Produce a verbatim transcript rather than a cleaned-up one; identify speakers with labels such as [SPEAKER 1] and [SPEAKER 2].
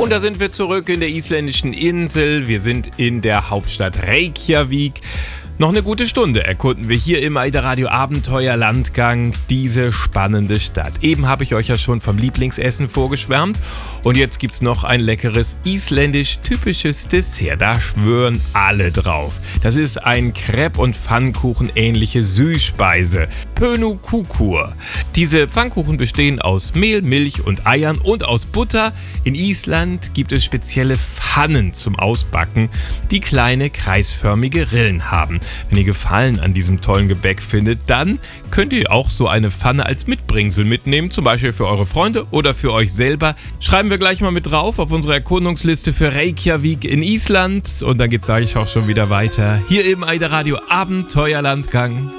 [SPEAKER 1] Und da sind wir zurück in der isländischen Insel. Wir sind in der Hauptstadt Reykjavik. Noch eine gute Stunde erkunden wir hier im AIDA Radio Abenteuer Landgang diese spannende Stadt. Eben habe ich euch ja schon vom Lieblingsessen vorgeschwärmt und jetzt gibt's noch ein leckeres isländisch typisches Dessert. Da schwören alle drauf. Das ist ein Crepe- und Pfannkuchen ähnliche Süßspeise. Pönnukukur. Diese Pfannkuchen bestehen aus Mehl, Milch und Eiern und aus Butter. In Island gibt es spezielle Pfannen zum Ausbacken, die kleine kreisförmige Rillen haben. Wenn ihr Gefallen an diesem tollen Gebäck findet, dann könnt ihr auch so eine Pfanne als Mitbringsel mitnehmen, zum Beispiel für eure Freunde oder für euch selber. Schreiben wir gleich mal mit drauf auf unsere Erkundungsliste für Reykjavik in Island. Und dann geht's, sage ich, auch schon wieder weiter hier im AIDA Radio Abenteuerlandgang.